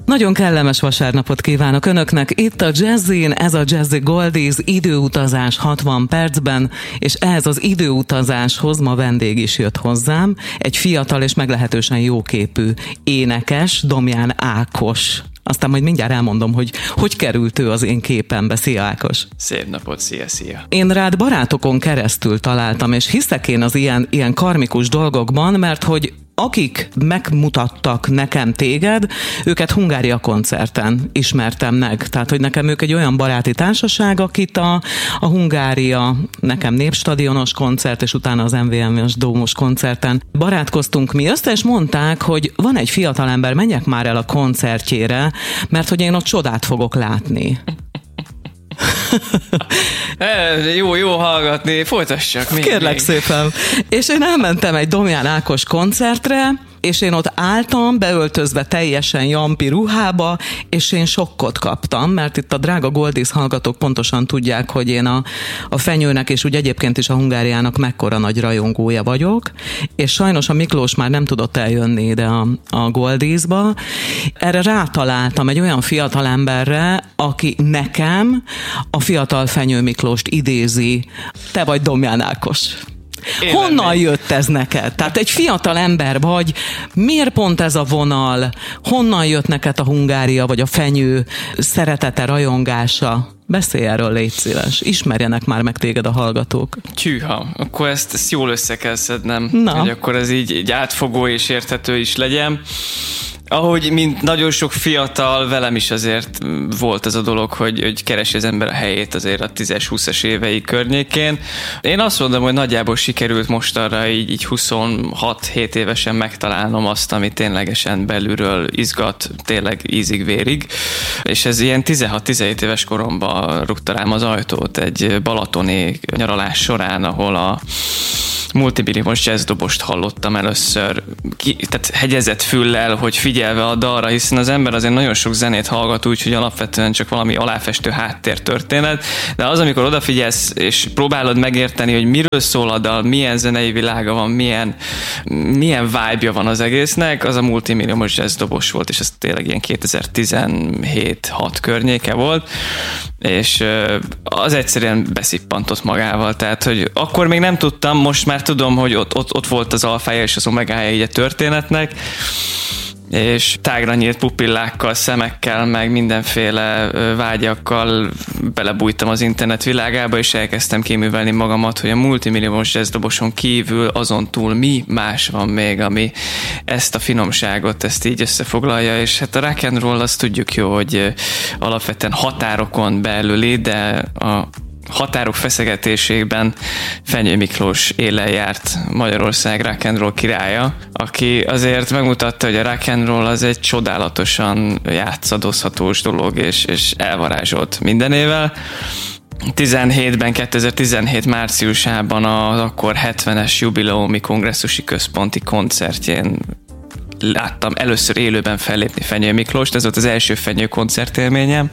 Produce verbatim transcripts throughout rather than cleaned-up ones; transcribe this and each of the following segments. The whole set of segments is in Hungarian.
Nagyon kellemes vasárnapot kívánok Önöknek. Itt a Jazzin, ez a Jazzy Goldies időutazás hatvan percben, és ehhez az időutazáshoz ma vendég is jött hozzám, egy fiatal és meglehetősen jóképű énekes, Domján Ákos. Aztán majd mindjárt elmondom, hogy hogy került ő az én képembe. Szia, Ákos! Szép napot, szia, szia! Én rád barátokon keresztül találtam, és hiszek én az ilyen, ilyen karmikus dolgokban, mert hogy akik megmutattak nekem téged, őket Hungária koncerten ismertem meg. Tehát, hogy nekem ők egy olyan baráti társaság, akit a, a Hungária, nekem Népstadionos koncert, és utána az em vé em-es Dómos koncerten barátkoztunk mi össze, és mondták, hogy van egy fiatalember, menjek már el a koncertjére, mert hogy én ott csodát fogok látni. jó, jó hallgatni, folytassak még. Kérlek még. szépen. És én elmentem egy Domján Ákos koncertre, és én ott álltam, beöltözve teljesen jampi ruhába, és én sokkot kaptam, mert itt a drága Goldies hallgatók pontosan tudják, hogy én a, a Fenyőnek, és úgy egyébként is a Hungáriának mekkora nagy rajongója vagyok, és sajnos a Miklós már nem tudott eljönni ide a, a Goldiesba. Erre rátaláltam egy olyan fiatal emberre, aki nekem a fiatal Fenyő Miklóst idézi. Te vagy Domján Ákos. Én Honnan lennék. Jött ez neked? Tehát egy fiatal ember vagy, miért pont ez a vonal? Honnan jött neked a Hungária, vagy a Fenyő szeretete, rajongása? Beszélj erről, légy szíves. Ismerjenek már meg téged a hallgatók. Tűha, akkor ezt, ezt jól össze kell szednem, Na. hogy akkor ez így, így átfogó és érthető is legyen. Ahogy, mint nagyon sok fiatal, velem is azért volt ez a dolog, hogy, hogy keresi az ember a helyét azért a tízes-húszas évei környékén. Én azt mondom, hogy nagyjából sikerült mostanra így, így huszonhat-hét évesen megtalálnom azt, ami ténylegesen belülről izgat, tényleg ízig-vérig. És ez ilyen tizenhat-tizenhét éves koromban rúgta rám az ajtót egy balatoni nyaralás során, ahol a multimilliós jazzdobost hallottam először, ki, tehát hegyezett füllel, hogy figyelve a dalra, hiszen az ember azért nagyon sok zenét hallgat, úgyhogy alapvetően csak valami aláfestő háttértörténet, de az, amikor odafigyelsz, és próbálod megérteni, hogy miről szól a dal, milyen zenei világa van, milyen, milyen vibe-ja van az egésznek, az a multimilliós jazzdobos volt, és ez tényleg ilyen kétezer-tizenhét-hat környéke volt, és az egyszerűen beszippantott magával, tehát, hogy akkor még nem tudtam, most már tudom, hogy ott, ott, ott volt az alfája és az omegája így a történetnek, és tágra nyílt pupillákkal, szemekkel, meg mindenféle vágyakkal belebújtam az internet világába, és elkezdtem kiművelni magamat, hogy a multimilliós jazzdoboson kívül azon túl mi más van még, ami ezt a finomságot, ezt így összefoglalja, és hát a rock and roll azt tudjuk jó, hogy alapvetően határokon belüli, de a határok feszegetésében Fenyő Miklós élen járt Magyarország rock and roll királya, aki azért megmutatta, hogy a rock and roll az egy csodálatosan játszadozhatós dolog, és, és elvarázsolt mindenével. tizenhétben, kétezer-tizenhét márciusában az akkor hetvenes jubileumi kongresszusi központi koncertjén láttam először élőben fellépni Fenyő Miklóst, ez volt az első Fenyő koncertélményem,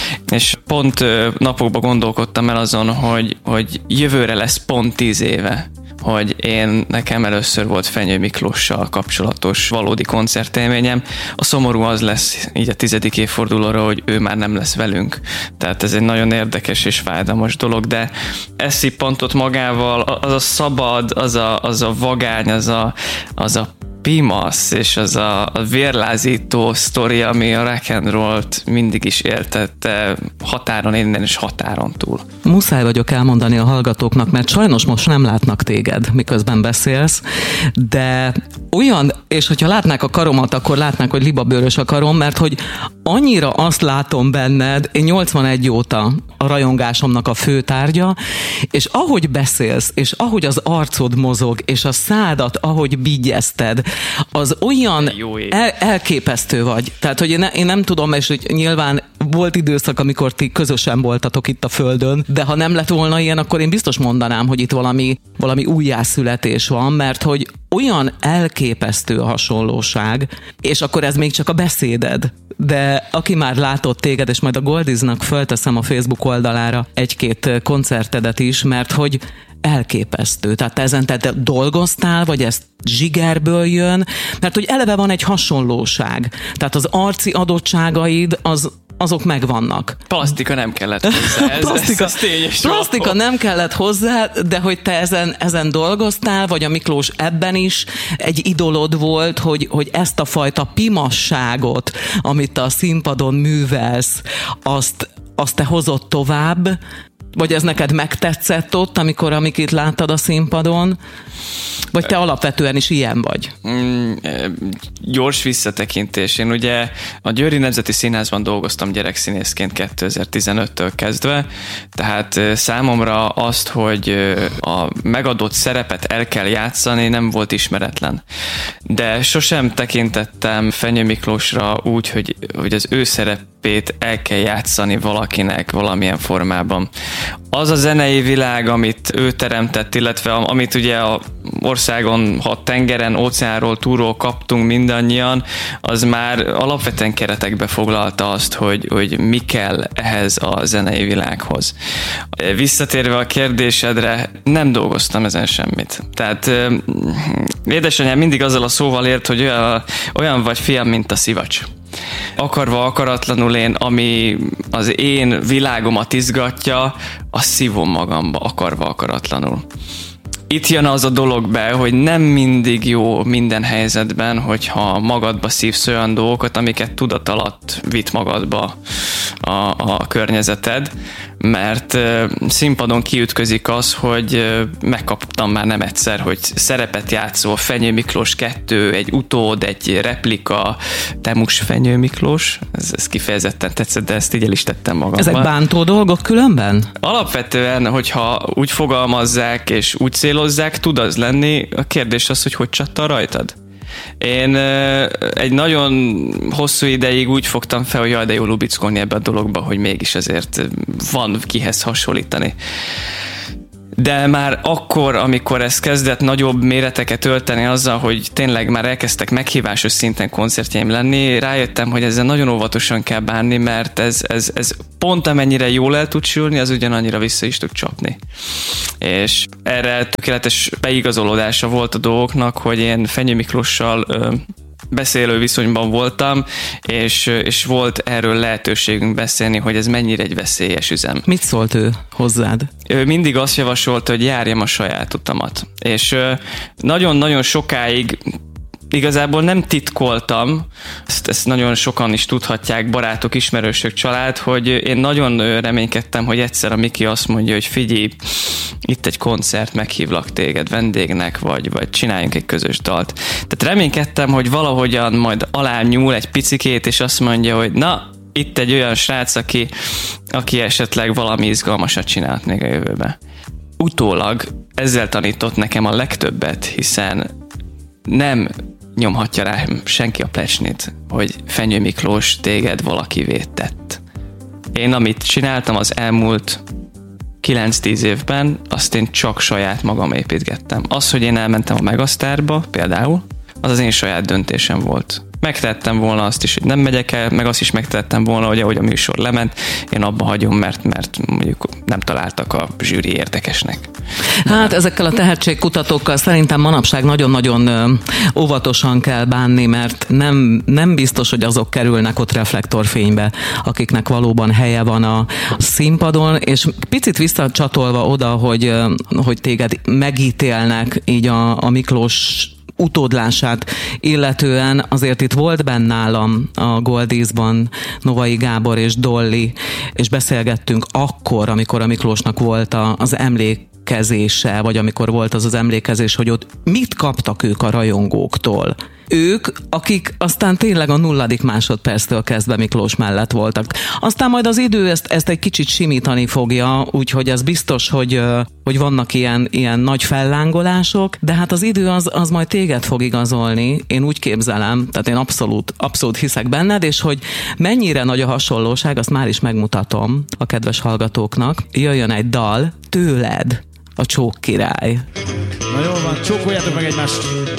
és pont napokban gondolkodtam el azon, hogy, hogy jövőre lesz pont tíz éve, hogy én nekem először volt Fenyő Miklóssal kapcsolatos valódi koncertélményem. A szomorú az lesz így a tizedik évfordulóra, hogy ő már nem lesz velünk. Tehát ez egy nagyon érdekes és fájdalmas dolog, de ez szippantott magával, az a szabad, az a, az a vagány, az a, az a pimasz, és az a, a vérlázító sztori, ami a rock and rollt mindig is éltette határon innen és határon túl. Muszáj vagyok elmondani a hallgatóknak, mert sajnos most nem látnak téged, miközben beszélsz, de olyan, és hogyha látnák a karomat, akkor látnák, hogy libabőrös a karom, mert hogy annyira azt látom benned, én nyolcvanegy óta a rajongásomnak a fő tárgya, és ahogy beszélsz, és ahogy az arcod mozog, és a szádat, ahogy bigyezted, az olyan el, elképesztő vagy. Tehát, hogy én, ne, én nem tudom, és hogy nyilván volt időszak, amikor ti közösen voltatok itt a Földön, de ha nem lett volna ilyen, akkor én biztos mondanám, hogy itt valami, valami újjászületés van, mert hogy olyan elképesztő a hasonlóság, és akkor ez még csak a beszéded. De aki már látott téged, és majd a Goldiesnak fölteszem a Facebook oldalára egy-két koncertedet is, mert hogy elképesztő. Tehát te ezen te dolgoztál, vagy ezt zsigerből jön? Mert hogy eleve van egy hasonlóság. Tehát az arci adottságaid az azok megvannak. Plasztika nem kellett hozzá. Ez, plasztika, ez, ez tényes plasztika való. nem kellett hozzá, de hogy te ezen, ezen dolgoztál, vagy a Miklós ebben is egy idolod volt, hogy, hogy ezt a fajta pimasságot, amit a színpadon művelsz, azt, azt te hozott tovább, vagy ez neked megtetszett ott, amikor amiket láttad a színpadon? Vagy te alapvetően is ilyen vagy? Mm, gyors visszatekintés. Én ugye a Győri Nemzeti Színházban dolgoztam gyerekszínészként kétezer-tizenöttől kezdve, tehát számomra azt, hogy a megadott szerepet el kell játszani, nem volt ismeretlen. De sosem tekintettem Fenyő Miklósra úgy, hogy, hogy az ő szerepét el kell játszani valakinek valamilyen formában. Az a zenei világ, amit ő teremtett, illetve amit ugye a országon, hat tengeren, óceánról, túlról kaptunk mindannyian, az már alapvetően keretekbe foglalta azt, hogy, hogy mi kell ehhez a zenei világhoz. Visszatérve a kérdésedre, nem dolgoztam ezen semmit. Tehát édesanyám mindig azzal a szóval ért, hogy olyan, olyan vagy fiam, mint a szivacs. Akarva, akaratlanul én, ami az én világomat izgatja, azt szívom magamba, akarva, akaratlanul. Itt jön az a dolog be, hogy nem mindig jó minden helyzetben, hogyha magadba szívsz olyan dolgokat, amiket tudat alatt vitt magadba a, a környezeted, mert uh, színpadon kiütközik az, hogy uh, megkaptam már nem egyszer, hogy szerepet játszol, Fenyő Miklós kettő, egy utód, egy replika, Temus Fenyő Miklós, ez, ez kifejezetten tetszett, de ezt így el is tettem magamban. Ezek bántó dolgok különben? Alapvetően, hogyha úgy fogalmazzák és úgy célozzák, tud az lenni, a kérdés az, hogy hogy csattan rajtad. Én egy nagyon hosszú ideig úgy fogtam fel, hogy jaj, de jó lubickolni ebbe a dologba, hogy mégis azért van kihez hasonlítani. De már akkor, amikor ez kezdett nagyobb méreteket ölteni azzal, hogy tényleg már elkezdtek meghívásos szinten koncertjeim lenni, rájöttem, hogy ezzel nagyon óvatosan kell bánni, mert ez, ez, ez pont amennyire jól el tud sülni, az ugyanannyira vissza is tud csapni. És erre tökéletes beigazolódása volt a dolgoknak, hogy én Fenyő Miklóssal ö, beszélő viszonyban voltam, és, és volt erről lehetőségünk beszélni, hogy ez mennyire egy veszélyes üzem. Mit szólt ő hozzád? Ő mindig azt javasolta, hogy járjam a saját utamat. És nagyon-nagyon sokáig igazából nem titkoltam, ezt, ezt nagyon sokan is tudhatják, barátok, ismerősök, család, hogy én nagyon reménykedtem, hogy egyszer a Miki azt mondja, hogy figyelj, itt egy koncert, meghívlak téged vendégnek, vagy, vagy csináljunk egy közös dalt. Tehát reménykedtem, hogy valahogyan majd alá nyúl egy picikét, és azt mondja, hogy na, itt egy olyan srác, aki, aki esetleg valami izgalmasat csinált még a jövőbe. Utólag ezzel tanított nekem a legtöbbet, hiszen nem nyomhatja rá senki a plecsnit, hogy Fenyő Miklós téged valakivé tett. Én amit csináltam az elmúlt kilenc-tíz évben, azt én csak saját magam építgettem. Az, hogy én elmentem a Megasztárba például, az az én saját döntésem volt. Megtettem volna azt is, hogy nem megyek el, meg azt is megtettem volna, hogy ahogy a műsor lement, én abba hagyom, mert, mert mondjuk nem találtak a zsűri érdekesnek. Hát ezekkel a tehetségkutatókkal szerintem manapság nagyon-nagyon óvatosan kell bánni, mert nem, nem biztos, hogy azok kerülnek ott reflektorfénybe, akiknek valóban helye van a színpadon, és picit visszacsatolva oda, hogy, hogy téged megítélnek így a, a Miklós utódlását illetően, azért itt volt benn nálam a Goldiesban Novai Gábor és Dolly, és beszélgettünk akkor, amikor a Miklósnak volt az emlékezése, vagy amikor volt az az emlékezés, hogy ott mit kaptak ők a rajongóktól. Ők, akik aztán tényleg a nulladik másodperctől kezdve Miklós mellett voltak. Aztán majd az idő ezt, ezt egy kicsit simítani fogja, úgyhogy ez biztos, hogy, hogy vannak ilyen, ilyen nagy fellángolások, de hát az idő az, az majd téged fog igazolni, én úgy képzelem, tehát én abszolút, abszolút hiszek benned, és hogy mennyire nagy a hasonlóság, azt már is megmutatom a kedves hallgatóknak. Jöjjön egy dal tőled, a Csók király. Na jól van, csókoljátok meg egymást!